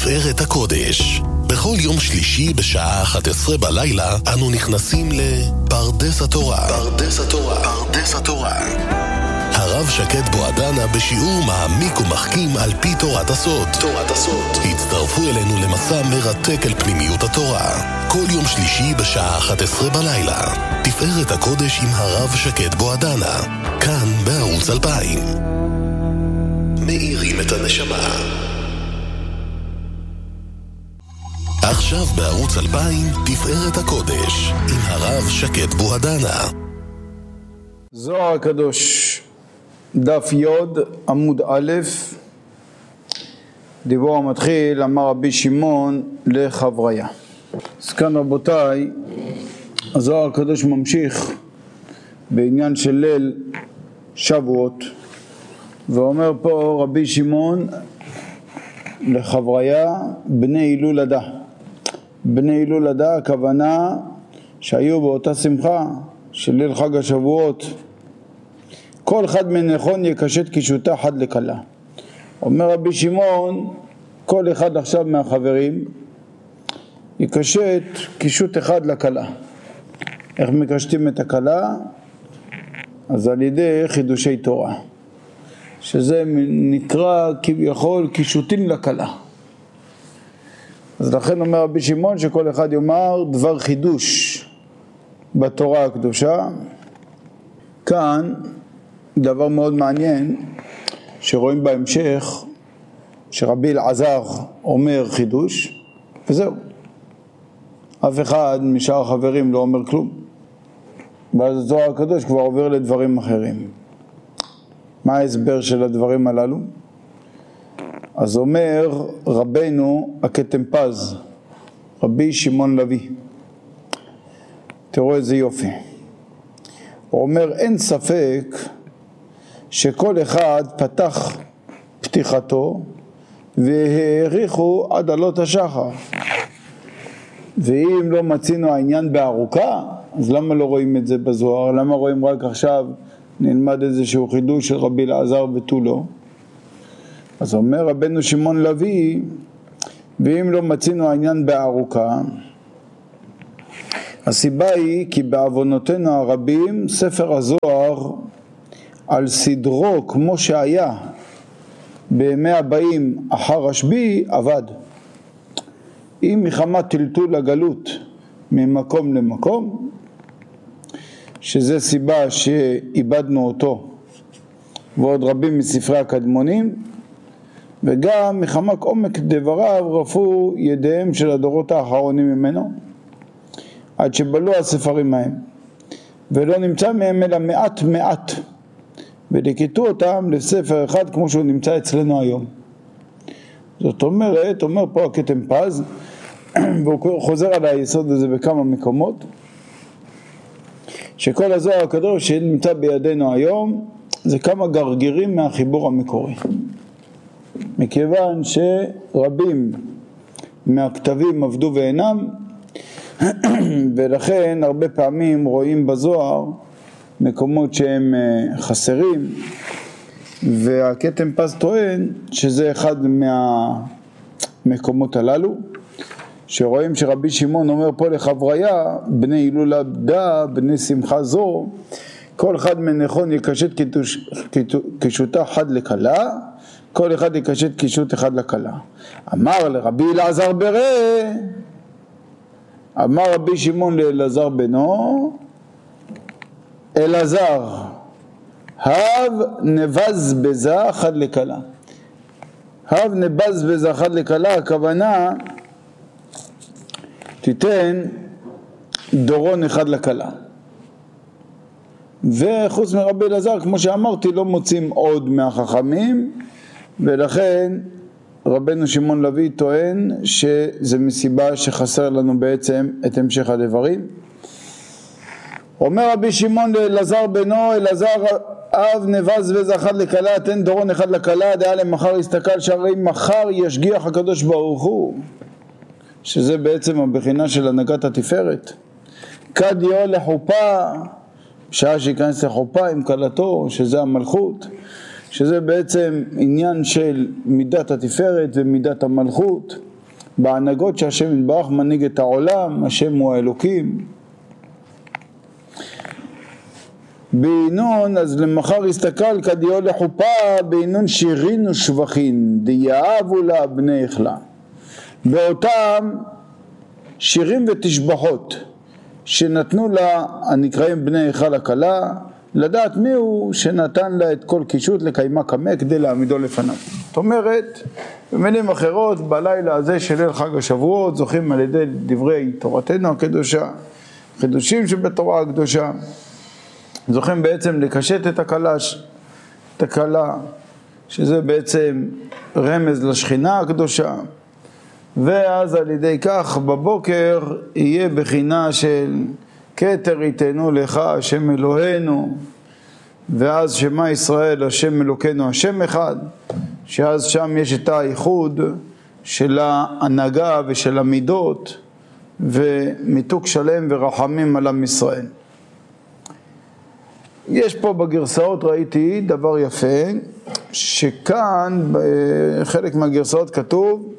תפארת הקודש. בכל יום שלישי בשעה 11 בלילה אנו נכנסים לפרדס התורה. פרדס התורה. פרדס התורה. הרב שקד בועדנה בשיעור מעמיק ומחכים על פי תורת הסוד. תורת הסוד. הצטרפו אלינו למסע מרתק אל פנימיות התורה. כל יום שלישי בשעה 11 בלילה. תפארת הקודש עם הרב שקד בועדנה. כאן בערוץ 2000. מאירים את הנשמה. עכשיו בערוץ 2000 תפארת הקודש עם הרב שקד בועדנה. זוהר הקדוש, דף יוד עמוד א', דיבור המתחיל. אמר רבי שמעון לחבריה. אז כאן רבותיי, הזוהר הקדוש ממשיך בעניין של ליל שבועות, ואומר פה רבי שמעון לחבריה בני הילולדה. בני הילולדה הכוונה שהיו באותה שמחה של ליל חג השבועות. כל אחד מנכון יקשט קישותה חד לקלה. אומר רבי שמעון, כל אחד עכשיו מהחברים יקשט קישוט אחד לקלה. איך מקשטים את הקלה? אז על ידי חידושי תורה, שזה נקרא כביכול קישוטים לקלה. אז לכן אומר רבי שמעון שכל אחד יאמר דבר חידוש בתורה הקדושה. כאן דבר מאוד מעניין שרואים בהמשך, שרבי אלעזר אומר חידוש וזהו, אף אחד משאר החברים לא אומר כלום, ואז הזוהר הקדוש כבר עובר לדברים אחרים. מה ההסבר של הדברים הללו? אז אומר רבנו הכתם פז, רבי שמעון לוי, תראו איזה יופי. הוא אומר אין ספק שכל אחד פתח פתיחתו והאריכו עד עלות השחר, ואם לא מצינו העניין בארוכה, אז למה לא רואים את זה בזוהר? למה רואים רק עכשיו נלמד איזשהו חידוש של רבי אלעזר ותו? אז אומר רבנו שמעון לוי, ואם לא מצינו העניין בארוכה, הסיבה היא כי בעוונותינו הרבים ספר הזוהר על סדרו כמו שהיה בימי הבאים אחר רשב"י עבד. אם מחמת טלטול הגלות ממקום למקום, שזה סיבה שאיבדנו אותו ועוד רבים מספרי הקדמונים, וגם מחמק עומק דבריו רפו ידיהם של הדורות האחרונים ממנו, עד שבלו הספרים מהם, ולא נמצא מהם אלא מעט מעט, ודקטו אותם לספר אחד כמו שהוא נמצא אצלנו היום. זאת אומרת, אומר פה הכתם פז, והוא חוזר על היסוד הזה בכמה מקומות, שכל הזוהר הקדוש שנמצא בידינו היום זה כמה גרגירים מהחיבור המקורי, מכיוון שרבים מהכתבים עבדו ואינם, ולכן הרבה פעמים רואים בזוהר מקומות שהם חסרים, והכתם פז טוען שזה אחד מהמקומות הללו, שרואים שרבי שמעון אומר פה לחבריה בני הילולדה בני שמחה זו, כל אחד מנכון יקשט קישותה חד לקלה, כל אחד יקשט קישוט אחד לקלה. אמר לרבי אלעזר ברא, אמר רבי שמעון לאלעזר בנו, אלעזר הב נבז בזה חד לקלה. הב נבז בזה חד לקלה, הכוונה תיתן דורון אחד לקלה. וחוץ מרבי אלעזר, כמו שאמרתי, לא מוצאים עוד מהחכמים, ולכן רבנו שמעון לוי טוען שזה מסיבה שחסר לנו בעצם את המשך הדברים. אומר רבי שמעון לאלעזר בנו, אלעזר אב נבז בזה אחד לקלה, תן דורון אחד לקלה, דעה למחר יסתכל שהרי מחר ישגיח הקדוש ברוך הוא, שזה בעצם הבחינה של הנהגת התפארת. קדיו לחופה, שעה שיכנס לחופה עם קלתו, שזה המלכות, שזה בעצם עניין של מידת התפארת ומידת המלכות, בהנהגות שהשם יתברך מנהיג את העולם, השם הוא האלוקים. בעינון, אז למחר הסתכל כדיו לחופה, בעינון שירין ושבחין, דיאבו לה בני איכלה. באותם שירים ותשבחות שנתנו לה הנקראים בני איכל הכלה, לדעת מי הוא שנתן לה את כל קישוט לקיימה קמה כדי להעמידו לפניו. זאת אומרת, במילים אחרות, בלילה הזה של ליל חג השבועות זוכים על ידי דברי תורתנו הקדושה, חידושים שבתורה הקדושה, זוכים בעצם לקשט את הכלה, שזה בעצם רמז לשכינה הקדושה, ואז על ידי כך בבוקר יהיה בחינה של כתר יתנו לך השם אלוהינו, ואז שמה ישראל השם אלוקינו השם אחד, שאז שם יש את הייחוד של ההנהגה ושל המידות ומיתוק שלם ורחמים על עם ישראל. יש פה בגרסאות ראיתי דבר יפה, שכאן בחלק מהגרסאות כתוב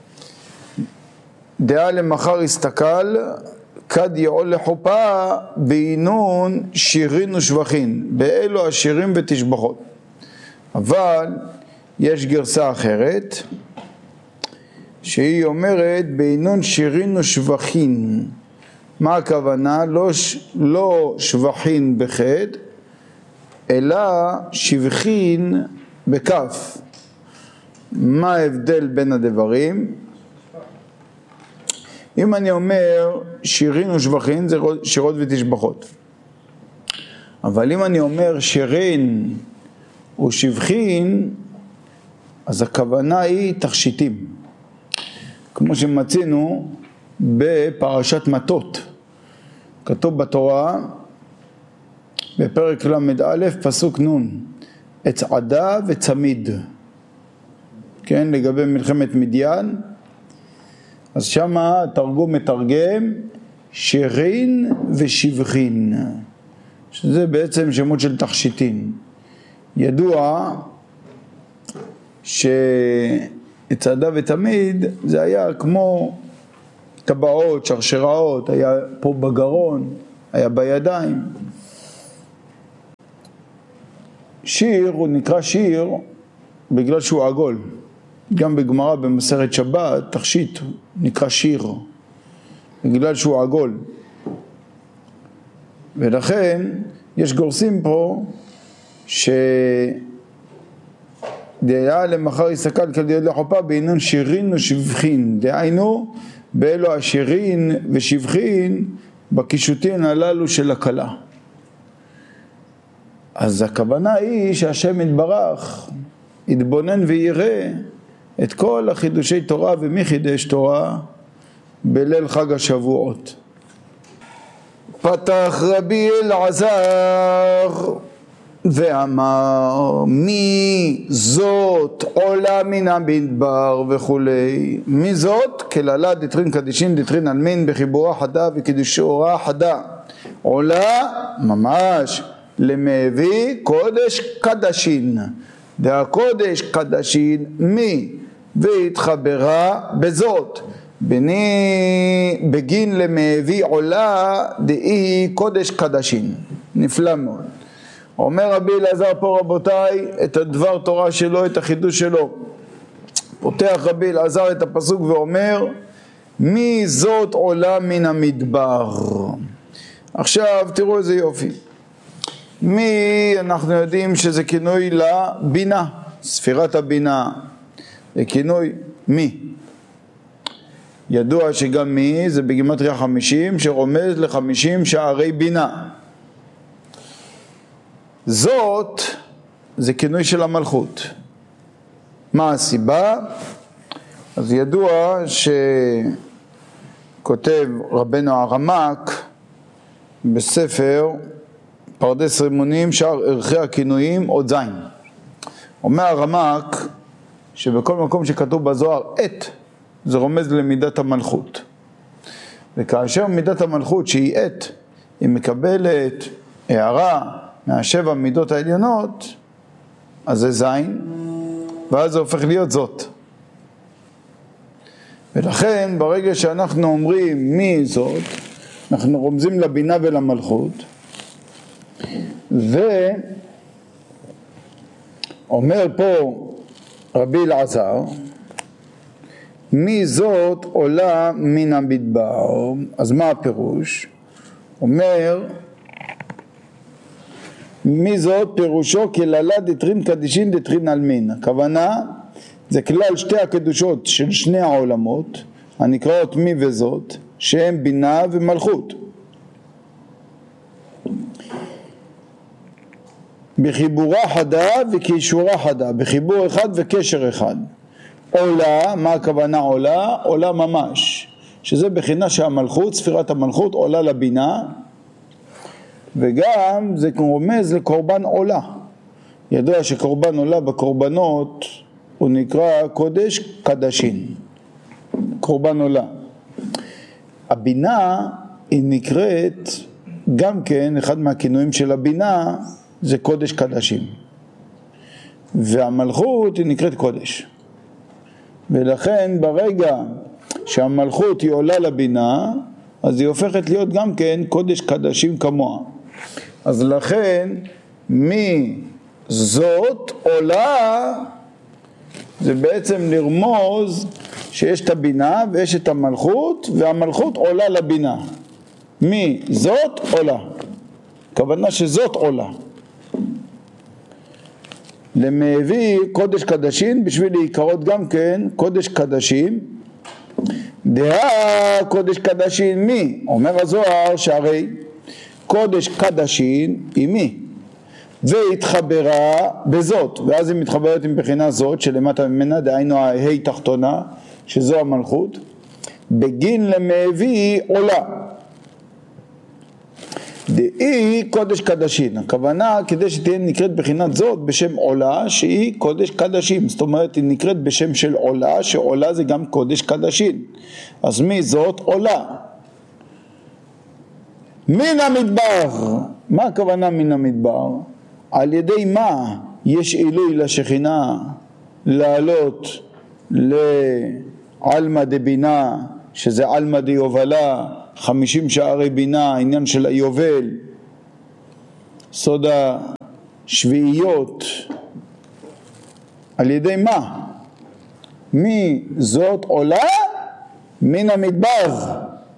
דעה למחר הסתכל כד יעול לחופה בעינון שירין ושבחין, באלו השירים ותשבחות. אבל יש גרסה אחרת שהיא אומרת בעינון שירין ושבחין. מה הכוונה? לא שבחין בחד אלא שבחין בכף. מה ההבדל בין הדברים? אם אני אומר שירין ושבחין זה שירות ותשבחות, אבל אם אני אומר שירין ושבחין אז הכוונה היא תכשיטים, כמו שמצינו בפרשת מטות. כתוב בתורה בפרק למ"א פסוק נ' הצעדה וצמיד, כן, לגבי מלחמת מדיין. אז שמה התרגום מתרגם שירין ושבחין, שזה בעצם שמות של תכשיטים. ידוע שהצעדה ותמיד זה היה כמו טבעות, שרשראות, היה פה בגרון, היה בידיים. שיר הוא נקרא שיר בגלל שהוא עגול. גם בגמרא במסכת שבת תכשיט נקרא שיר בגלל שהוא עגול, ולכן יש גורסים פה שדעה למחר יסתכל כדיו לחופה בעינון שירין ושבחין, דהיינו באלו השירין ושבחין בקישוטין הללו של הכלה. אז הכוונה היא שהשם יתברך יתבונן ויראה את כל החידושי תורה, ומי חידש תורה בליל חג השבועות. פתח רבי אלעזר ואמר מי זאת עולה מן המדבר וכולי. מי זאת? כללה דטרין קדישין דטרין אלמין בחיבורה חדה וקידושורה חדה. עולה ממש למביא קודש קדשין, והקודש קדשין מי והתחברה בזאת בגין למביא עולה דאי קודש קדשין. נפלא מאוד. אומר רבי אלעזר פה רבותיי את הדבר תורה שלו, את החידוש שלו. פותח רבי אלעזר את הפסוק ואומר מי זאת עולה מן המדבר. עכשיו תראו איזה יופי. מי אנחנו יודעים שזה כינוי לבינה, ספירת הבינה, זה כינוי מי. ידוע שגם מי זה בגימטריה 50 שרומז ל50 שערי בינה. זאת זה כינוי של המלכות. מה הסיבה? אז ידוע שכותב רבנו הרמ"ק בספר פרדס רימונים שער ערכי הכינויים עוד זין. אומר הרמ"ק שבכל מקום שכתוב בזוהר את זה רומז למידת המלכות, וכאשר מידת המלכות שהיא את היא מקבלת הערה מהשבע מידות העליונות אז זה זין, ואז זה הופך להיות זאת. ולכן ברגע שאנחנו אומרים מי זאת, אנחנו רומזים לבינה ולמלכות, ואומר פה רבי אלעזר, מי זאת עולה מן המדבר. אז מה הפירוש? אומר מי זאת פירושו כללה דטרין קדישין דטרין אלמין. הכוונה זה כלל שתי הקדושות של שני העולמות הנקראות מי וזאת, שהם בינה ומלכות, בחיבורה חדה וקישורה חדה, בחיבור אחד וקשר אחד. עולה, מה הכוונה עולה? עולה ממש, שזה בחינה שהמלכות, ספירת המלכות עולה לבינה, וגם זה רומז לקורבן עולה. ידוע שקורבן עולה בקורבנות הוא נקרא קודש קדשין, קורבן עולה. הבינה היא נקראת גם כן, אחד מהכינויים של הבינה זה קודש קדשים, והמלכות היא נקראת קודש. ולכן ברגע שהמלכות היא עולה לבינה, אז היא הופכת להיות גם כן קודש קדשים כמוה. אז לכן מי זאת עולה, זה בעצם לרמוז שיש את הבינה ויש את המלכות, והמלכות עולה לבינה. מי זאת עולה, כוונה שזאת עולה. למהווה קודש קדשים, בשביל להיקראות גם כן קודש קדשים. דעה קודש קדשים מי? אומר הזוהר שהרי קודש קדשים היא מי? והתחברה בזאת, ואז היא מתחברת עם בחינה זאת שלמטה ממנה, דהיינו ההי תחתונה שזו המלכות, בגין למהווה עולה. דהי קודש קדשין, הכוונה כדי שתהיה נקראת בחינת זאת בשם עולה שהיא קודש קדשים, זאת אומרת היא נקראת בשם של עולה, שעולה זה גם קודש קדשין. אז מי זאת? עולה. מן המדבר, מה הכוונה מן המדבר? על ידי מה יש עילוי לשכינה לעלות לעלמא דבינה, שזה עלמא דיובלה, 50 שערי בינה, העניין של היובל, סוד השביעיות. על ידי מה? מי זאת עולה? מן המדבר.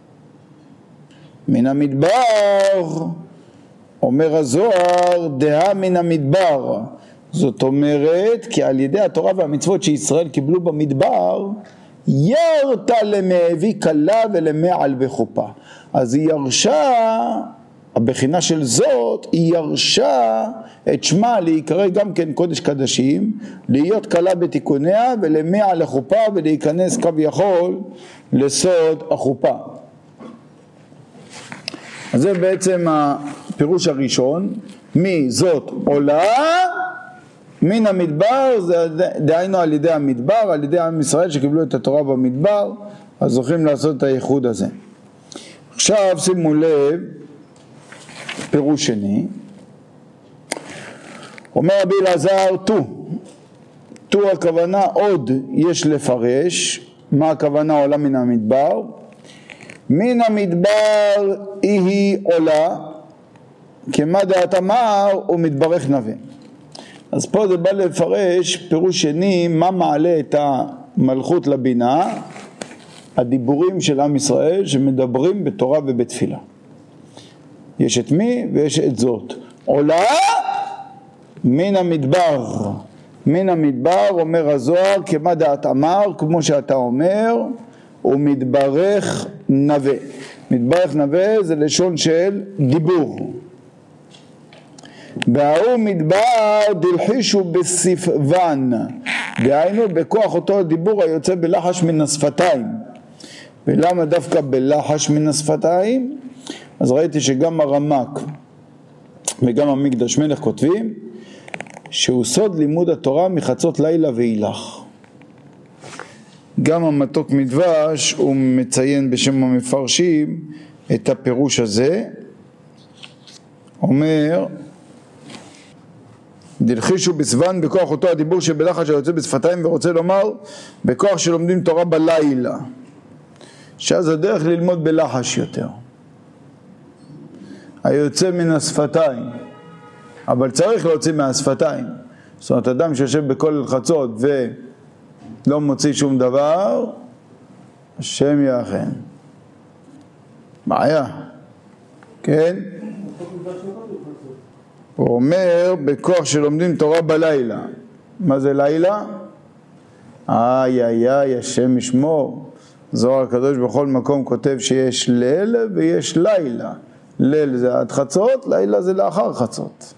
מן המדבר, אומר הזוהר, דעה מן המדבר. זאת אומרת, כי על ידי התורה והמצוות שישראל קיבלו במדבר, ירתה למהווה קלה ולמעל בחופה. אז היא ירשה, הבחינה של זאת, היא ירשה את שמה להיקרא גם כן קודש קדשים, להיות קלה בתיקוניה ולמעל לחופה ולהיכנס כביכול לסוד החופה. אז זה בעצם הפירוש הראשון, מי זאת עולה, מן המדבר, זה דהיינו על ידי המדבר, על ידי עם ישראל שקיבלו את התורה במדבר, אז זוכים לעשות את הייחוד הזה. עכשיו שימו לב, פירוש שני, אומר רבי אלעזר, תו הכוונה עוד יש לפרש, מה הכוונה עולה מן המדבר? מן המדבר היא עולה, כמה דעת אמר ומתברך נווה. אז פה זה בא לפרש פירוש שני, מה מעלה את המלכות לבינה? הדיבורים של עם ישראל שמדברים בתורה ובתפילה. יש את מי ויש את זאת. עולה מן המדבר. מן המדבר אומר הזוהר, כמה דעת אמר, כמו שאתה אומר, ומתברך נווה. מתברך נווה זה לשון של דיבור. והוא מדבר דלחישו בספוון, דהיינו בכוח אותו הדיבור היוצא בלחש מן השפתיים. ולמה דווקא בלחש מן השפתיים? אז ראיתי שגם הרמ"ק וגם המקדש מלך כותבים שהוא סוד לימוד התורה מחצות לילה ואילך. גם המתוק מדבש הוא מציין בשם המפרשים את הפירוש הזה, אומר דלחישו בספוון בכוח אותו הדיבור שבלחש היוצא בשפתיים, ורוצה לומר בכוח שלומדים תורה בלילה. שאז הדרך ללמוד בלחש יותר. היוצא מן השפתיים, אבל צריך להוציא מהשפתיים. זאת אומרת, אדם שיושב בכל חצות ולא מוציא שום דבר, השם יאחן. בעיה, כן? הוא אומר בכוח שלומדים תורה בלילה. מה זה לילה? השם ישמור. זוהר הקדוש בכל מקום כותב שיש ליל ויש לילה. ליל זה עד חצות, לילה זה לאחר חצות.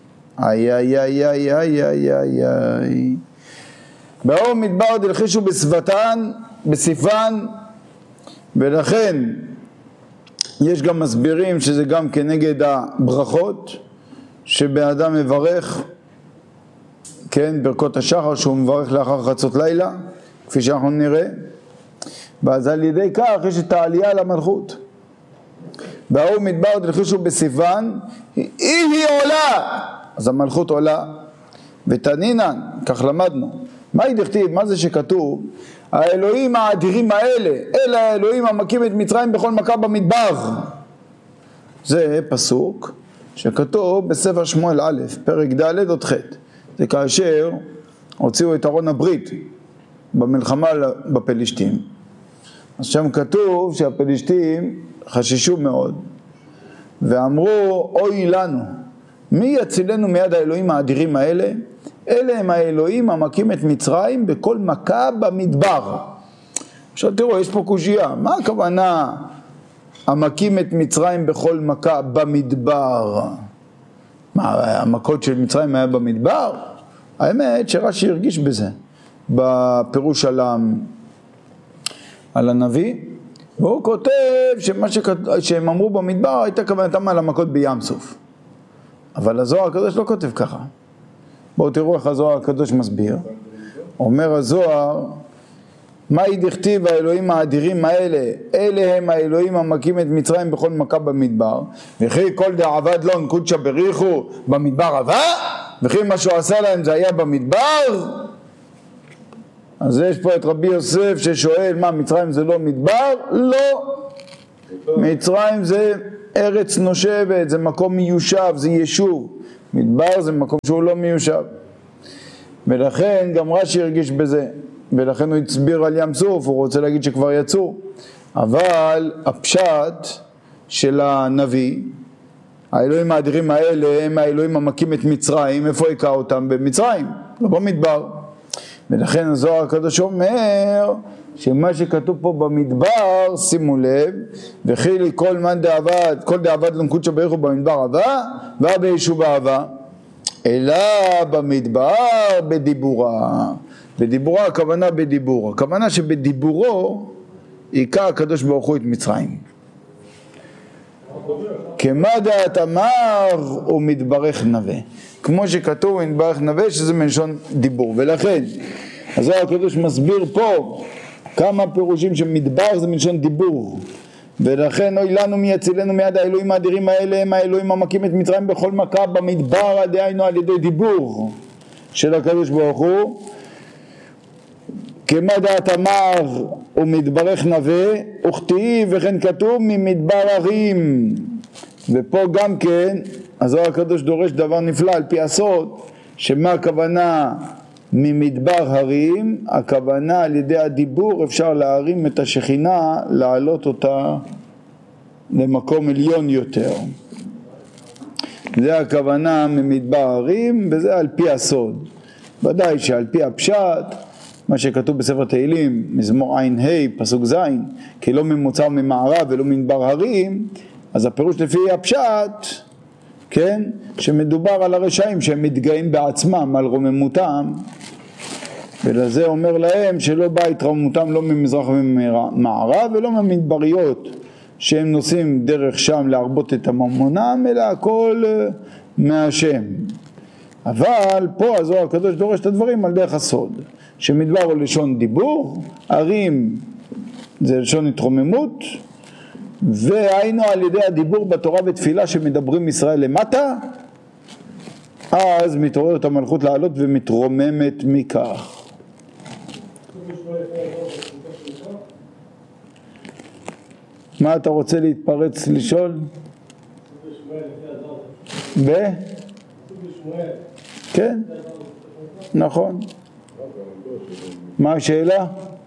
באור מדבר דלחישו בסיפן, ולכן יש גם מסבירים שזה גם כנגד הברכות שבאדם מברך, כן, ברכות השחר שהוא מברך לאחר חצות לילה, כפי שאנחנו נראה. ואז על ידי כך יש את העלייה למלכות. באור מדבר דלחישו בסיפן, היא עולה, אז המלכות עולה. ותנינן, כך למדנו. מה היא דכתיב? מה זה שכתוב? האלוהים האדירים האלה, אלה האלוהים המקים את מצרים בכל מכה במדבר. זה פסוק שכתוב בספר שמואל א', פרק ד' עוד ח'. זה כאשר הוציאו את ארון הברית במלחמה בפלישתים. אז שם כתוב שהפלישתים חששו מאוד ואמרו, אוי לנו, מי יצילנו מיד האלוהים האדירים האלה? אלה הם האלוהים המקים את מצרים בכל מכה במדבר. עכשיו תראו, יש פה קושיה. מה הכוונה המקים את מצרים בכל מכה במדבר? מה, המכות של מצרים היה במדבר? האמת שרש"י הרגיש בזה בפירוש על הנביא, והוא כותב שהם אמרו במדבר הייתה כוונתם על המכות בים סוף. אבל הזוהר הקדוש לא כותב ככה. בואו תראו איך הזוהר הקדוש מסביר. אומר הזוהר, מה היא דכתיב האלוהים האדירים האלה? אלה הם האלוהים המקים את מצרים בכל מכה במדבר. וכי כל דעבד לא נקודשה בריחו במדבר עבה? וכי מה שהוא עשה להם זה היה במדבר? אז יש פה את רבי יוסף ששואל, מה, מצרים זה לא מדבר? לא. מצרים זה ארץ נושבת, זה מקום מיושב, זה יישוב. מדבר זה מקום שהוא לא מיושב. ולכן גם רש"י הרגיש בזה. ולכן הוא הצביר על ים סוף, הוא רוצה להגיד שכבר יצאו. אבל הפשט של הנביא, האלוהים האדירים האלה הם האלוהים המקים את מצרים. איפה היכה אותם? במצרים, לא במדבר. ולכן הזוהר הקדוש אומר שמה שכתוב פה במדבר, שימו לב, וכי לי כל דעבד לא נקודשה בריחו במדבר עבה, וביישוב עבה, אלא במדבר בדיבורה. בדיבורה הכוונה בדיבור, הכוונה שבדיבורו היכה הקדוש ברוך הוא את מצרים. כמה דעת אמר ומתברך נווה, כמו שכתוב מתברך נווה שזה מלשון דיבור. ולכן הזוהר הקדוש מסביר פה כמה פירושים שמדבר זה מלשון דיבור. ולכן אוי לנו מי יצילנו מיד האלוהים האדירים האלה הם האלוהים המקים את מצרים בכל מכה במדבר, דהיינו על ידי דיבור של הקדוש ברוך הוא. כמה דעת אמר ומתברך נווה, וכתיב וכן כתוב ממדבר הרים. ופה גם כן הזוהר הקדוש דורש דבר נפלא על פי הסוד, שמה הכוונה ממדבר הרים? הכוונה על ידי הדיבור אפשר להרים את השכינה, להעלות אותה למקום עליון יותר. זה הכוונה ממדבר הרים, וזה על פי הסוד. ודאי שעל פי הפשט, מה שכתוב בספר תהילים, מזמור עין ה' פסוק זין, כי לא ממוצא ממערב ולא ממדבר הרים, אז הפירוש לפי הפשט, כן, שמדובר על הרשעים שהם מתגאים בעצמם על רוממותם, ולזה אומר להם שלא בא התרוממותם לא ממזרח וממערב ולא ממדבריות שהם נוסעים דרך שם להרבות את הממונם, אלא הכל מהשם. אבל פה הזוהר הקדוש דורש את הדברים על דרך הסוד, שמדבר הוא לשון דיבור, ערים זה לשון התרוממות, והיינו על ידי הדיבור בתורה ותפילה שמדברים ישראל למטה, אז מתעוררת המלכות לעלות ומתרוממת מכך. מה אתה רוצה להתפרץ לשאול? כן, נכון. מה השאלה?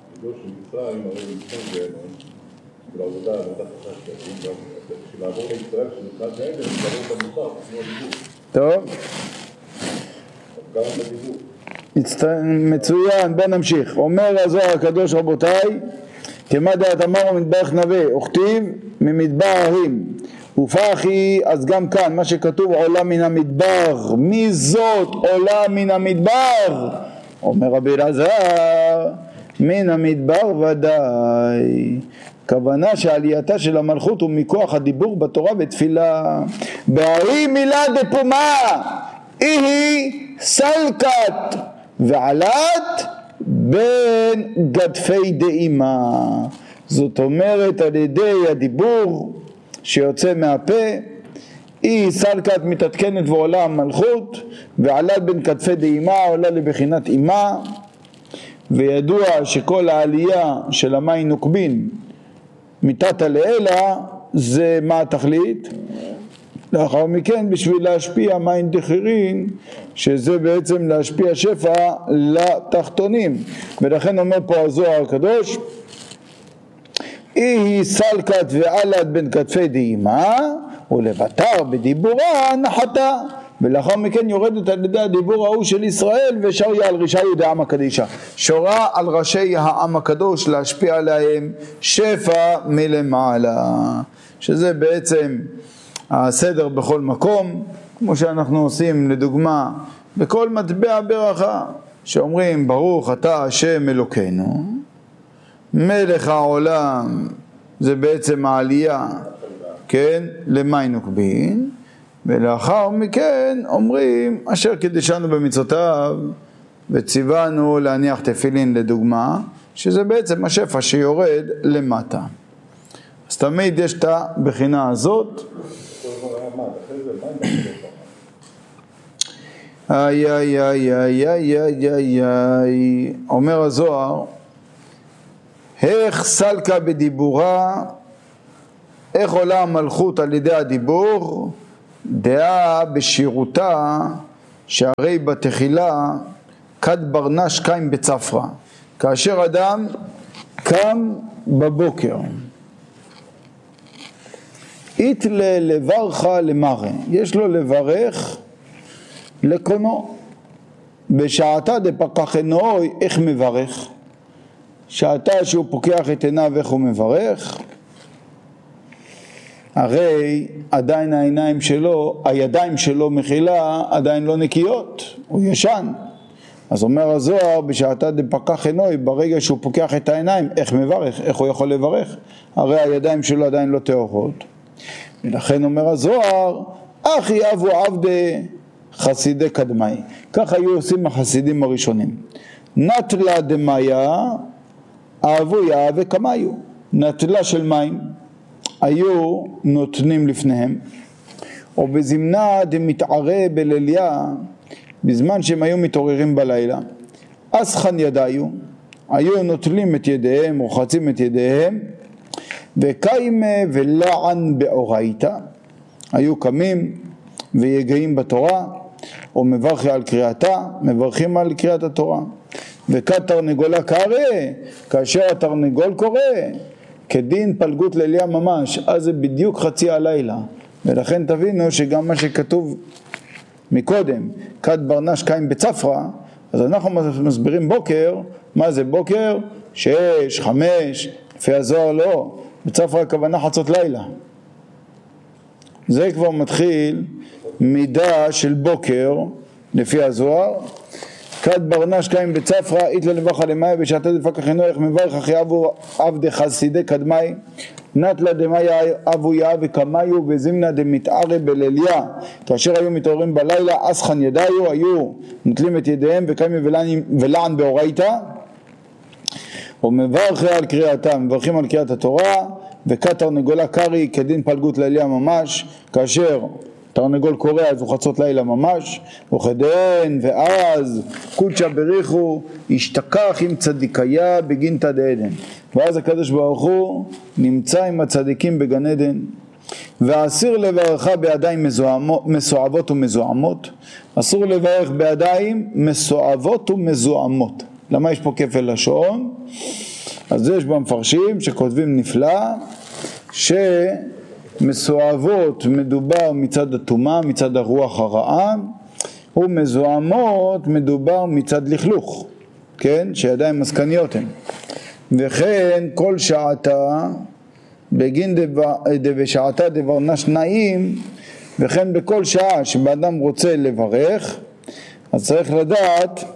טוב, מצוין, בוא נמשיך. אומר הזוהר הקדוש רבותיי, כמה דעת אמר ומתברך נווה, וכתיב ממדבר ההרים ופחי, אז גם כאן מה שכתוב עולה מן המדבר, מי זאת עולה מן המדבר? אומר רבי אלעזר, מן המדבר ודאי. כוונה שעלייתה של המלכות הוא מכוח הדיבור בתורה ותפילה. בהרי מילה דפומה היא סלקת ועלת בין גדפי דאימה. זאת אומרת על ידי הדיבור שיוצא מהפה היא סלקת מתעדכנת ועולה המלכות, ועלת בין כתפי דאימה עולה לבחינת אימה. וידוע שכל העלייה של המים נוקבין מתתא לאלה זה מה התכלית? לאחר מכן בשביל להשפיע מים דחירין, שזה בעצם להשפיע שפע לתחתונים. ולכן אומר פה הזוהר הקדוש, היא סלקת ועלת בין כתפי דאימה ולבטר בדיבורה נחתה, ולאחר מכן יורדת על ידי הדיבור ההוא של ישראל ושריה על ראשי דעם הקדישה, שורה על ראשי העם הקדוש להשפיע עליהם שפע מלמעלה, שזה בעצם הסדר בכל מקום, כמו שאנחנו עושים לדוגמה בכל מטבע ברכה, שאומרים ברוך אתה השם אלוקינו מלך העולם, זה בעצם העלייה, כן, למי נוקבין, ולאחר מכן אומרים אשר קידשנו במצוותיו וציוונו להניח תפילין לדוגמה, שזה בעצם השפע שיורד למטה. אז תמיד יש את הבחינה הזאת. אומר הזוהר, איך סלקה בדיבורה, איך עולה המלכות על ידי הדיבור, דעה בשירותה שהרי בתחילה כד ברנש קיים בצפרה, כאשר אדם קם בבוקר אית לברכה למראה, יש לו לברך לקונו, בשעתה דפקח עינוי, איך מברך? שעתה שהוא פוקח את עיניו, איך הוא מברך? הרי עדיין העיניים שלו, הידיים שלו מחילה עדיין לא נקיות, הוא ישן. אז אומר הזוהר, בשעתה דפקח עינוי, ברגע שהוא פוקח את העיניים, איך מברך? איך הוא יכול לברך? הרי הידיים שלו עדיין לא טהורות. ולכן אומר הזוהר, אחי אבו עבדי חסידי קדמי, כך היו עושים החסידים הראשונים. נטלה דמיה אבויה וקמיו, נטלה של מים היו נותנים לפניהם, או בזמנה דמתערה בליליה, בזמן שהם היו מתעוררים בלילה, אסחן ידיו, היו נוטלים את ידיהם, רוחצים את ידיהם, וקיימה ולען באורייתא, היו קמים ויגעים בתורה, או מברכי על קריאתה, מברכים על קריאת התורה. וכד תרנגולה קרא, כאשר התרנגול קורא, כדין פלגות ליליה ממש, אז זה בדיוק חצי הלילה. ולכן תבינו שגם מה שכתוב מקודם, כד ברנש קיים בצפרה, אז אנחנו מסבירים בוקר, מה זה בוקר? 6, 5, לפי הזוהר לא, בצפרה הכוונה חצות לילה. זה כבר מתחיל מידה של בוקר, לפי הזוהר. כד ברנש קיים בצפרה, אית לברכה למאי, בשעתה דפקח עינוי, איך מברך אחי אבו עבדי חסידי קדמי, נטלה דמיה אבויה וקמיו, וזמנה דמתערה בליליה, כאשר היו מתעוררים בלילה, אסחן ידיו, היו נטלים את ידיהם, וקיימה ולען באורייתא, ומברכי על קריאתם, מברכים על קריאת התורה. וכד תרנגולה קרי, כדין פלגות ליליה ממש, כאשר תרנגול קורא אז הוא חצות לילה ממש, וכדן ואז קודשא בריחו השתכח עם צדיקיה בגינתא דעדן, ואז הקדוש ברוך הוא נמצא עם הצדיקים בגן עדן. ואסיר לברך בידיים מסועבות ומזוהמות, אסור לברך בידיים מסועבות ומזוהמות. למה יש פה כפל לשון? אז יש במפרשים שכותבים נפלא שמסועבות מדובר מצד הטומאה, מצד הרוח הרעה, ומזוהמות מדובר מצד לכלוך, כן? שידיים מסקניות הן. וכן כל שעתה בגין דבשעתה דברנה שניים, וכן בכל שעה שבאדם רוצה לברך, אז צריך לדעת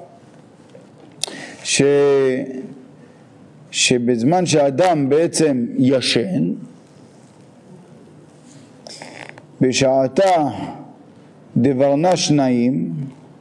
שבזמן שאדם בעצם ישן, בשעתה דברנה שניים,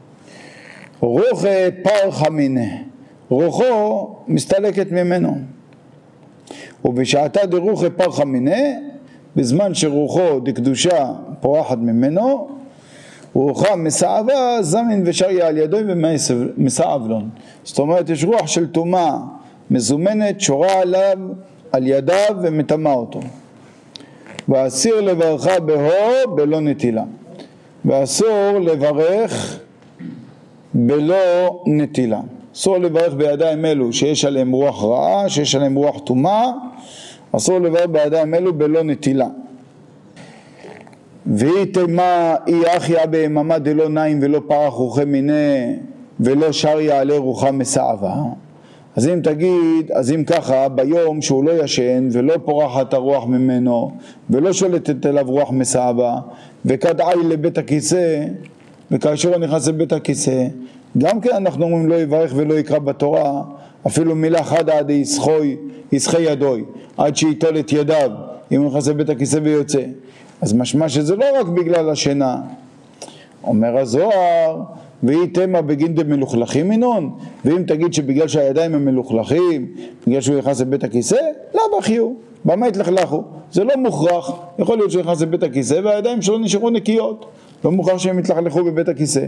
רוחה פרחה מיניה, רוחו מסתלקת ממנו. ובשעתה דרוחה פרחה מיניה, בזמן שרוחו דקדושה פורחת ממנו, רוחה מסעבה זמין ושריה על ידו ומסעב לון. זאת אומרת יש רוח של טומאה מזומנת שורה עליו על ידיו ומטמא אותו. ואסיר לברכה בהו בלא נטילה, ואסור לברך בלא נטילה. אסור לברך בידיים אלו שיש עליהם רוח רעה, שיש עליהם רוח טומאה, אסור לברך בידיים אלו בלא נטילה. והיא תימה היא אחיה בהממה דלא נעים ולא פרח רוחה מיניה ולא שריה עלי רוחה מסעבה. אז אם תגיד, אז אם ככה, ביום שהוא לא ישן ולא פורחת הרוח ממנו ולא שולטת אליו רוח מסעבה, וכדאי לבית הכיסא, וכאשר הוא נכנס לבית הכיסא, גם כן אנחנו אומרים לא יברך ולא יקרא בתורה, אפילו מילה חדה עד יסחי ידוי, עד שיטול את ידיו, אם הוא נכנס לבית הכיסא ויוצא. אז משמע שזה לא רק בגלל השינה. אומר הזוהר, והיא תמה בגין דמלוכלכים מינון, ואם תגיד שבגלל שהידיים הם מלוכלכים, בגלל שהוא נכנס לבית הכיסא, לא בחיו, במה יתלכלכו? זה לא מוכרח, יכול להיות שהוא נכנס לבית הכיסא והידיים שלו נשארו נקיות, לא מוכרח שהם יתלכלכו בבית הכיסא.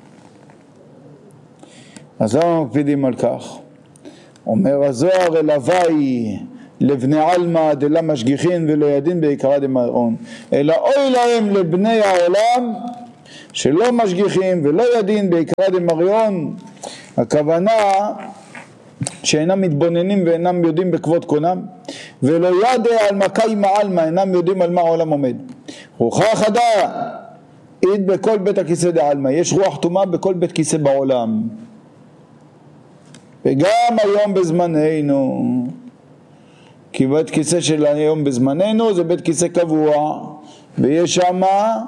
אז למה מקפידים על כך? אומר הזוהר אל הווי לבני עלמא דלה משגיחין ולא ידין בעיקרא דמרעון, אלא אוי להם לבני העולם שלא משגיחים ולא ידין בעיקרא דמרעון. הכוונה שאינם מתבוננים ואינם יודעים בכבוד קונם, ולא ידע על מקי מעלמא, אינם יודעים על מה העולם עומד. רוחה חדה עיד בכל בית הכיסא דעלמא, יש רוח טומאה בכל בית כיסא בעולם, וגם היום בזמננו, כי בית כיסא של היום בזמננו זה בית כיסא קבוע, ויש שמה